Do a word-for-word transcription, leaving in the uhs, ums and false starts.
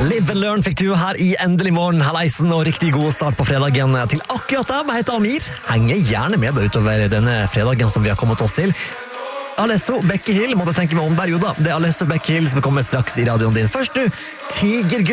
Live and Learn fikk du her i Endelig morgen, halleisen, og riktig god start på fredagen til akkurat dem. Jeg heter Amir. Henger gjerne med deg utover denne fredagen som vi har kommet oss til. Alesso Bekkehill, måtte tenke meg om der, jo da. Det er Alesso Bekkehill som kommer straks i radioen din. Først du, Tigergutt.